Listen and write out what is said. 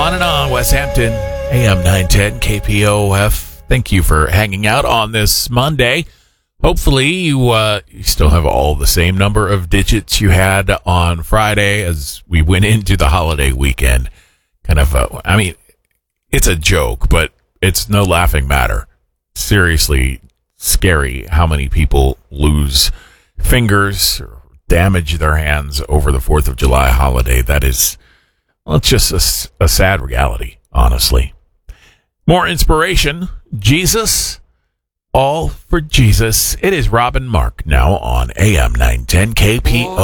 On and on, West Hampton, AM 910 KPOF. Thank you for hanging out on this Monday. Hopefully you still have all the same number of digits you had on Friday as we went into the holiday weekend. It's a joke, but it's no laughing matter. Seriously scary how many people lose fingers or damage their hands over the 4th of July holiday. That is, well, it's just a sad reality, honestly. More inspiration. Jesus, all for Jesus. It is Robin Mark now on AM 910 KPO.